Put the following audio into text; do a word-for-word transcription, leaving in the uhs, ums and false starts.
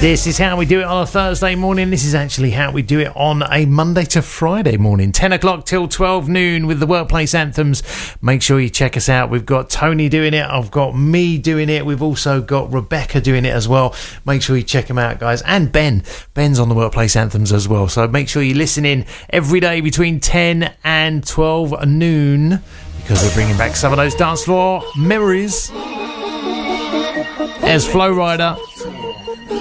This is how we do it on a Thursday morning. This is actually how we do it on a Monday to Friday morning. ten o'clock till twelve noon with the Workplace Anthems. Make sure you check us out. We've got Tony doing it. I've got me doing it. We've also got Rebecca doing it as well. Make sure you check them out, guys. And Ben. Ben's on the Workplace Anthems as well. So make sure you listen in every day between ten and twelve noon, because we're bringing back some of those dance floor memories. There's Flow Rider.